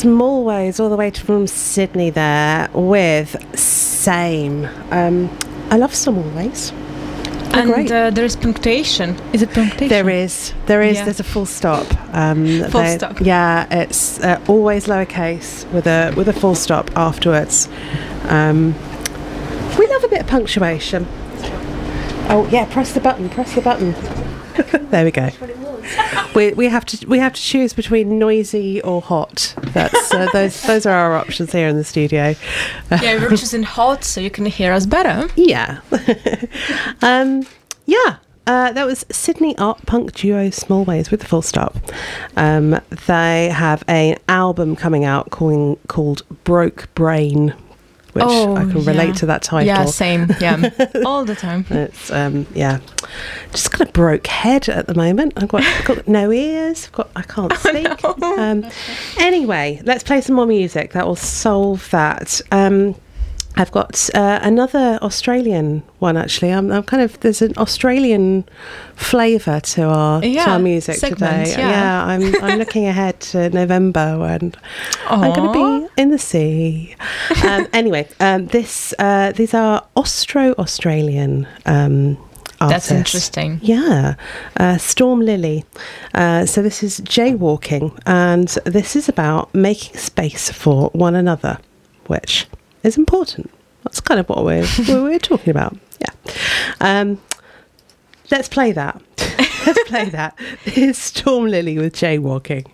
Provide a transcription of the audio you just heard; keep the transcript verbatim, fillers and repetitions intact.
Smallways all the way from Sydney there with Same. Um, I love Smallways. And uh, there is punctuation. Is it punctuation? There is. There is. Yeah. There's a full stop. Um, full they, stop. Yeah, it's uh, always lowercase with a with a full stop afterwards. Um, we love a bit of punctuation. Oh yeah, press the button. Press the button. There we go. We we have to we have to choose between noisy or hot. That's uh, those those are our options here in the studio. Yeah, we're choosing hot so you can hear us better. Yeah. um, yeah. Uh, that was Sydney art punk duo Smallways with the full stop. Um, they have an album coming out called called Broke Brain, which oh, I can relate yeah. to that title. Yeah, same. Yeah, all the time. It's um, yeah, just got a broke head at the moment. I've got, I've got no ears. I've got I can't speak. Oh, no. um, anyway, let's play some more music. That will solve that. Um, I've got uh, another Australian one actually. I'm, I'm kind of there's an Australian flavour to our yeah, to our music segment, today. Yeah, yeah I'm I'm looking ahead to November when Aww. I'm going to be in the sea. Um, anyway, um, this uh, these are Austro-Australian. Um, That's artists. interesting. Yeah, uh, Storm Lily. Uh, so this is Jaywalking, and this is about making space for one another, which is important. That's kind of what we're what we're talking about. Yeah. Um, let's play that. Let's play that. Here's Storm Lily with Jaywalking.